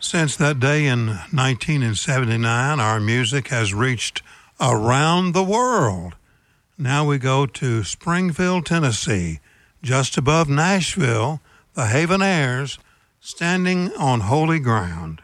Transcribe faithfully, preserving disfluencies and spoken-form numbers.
Since that day in nineteen seventy-nine, our music has reached around the world. Now we go to Springfield, Tennessee, just above Nashville, the Haven Airs, standing on holy ground.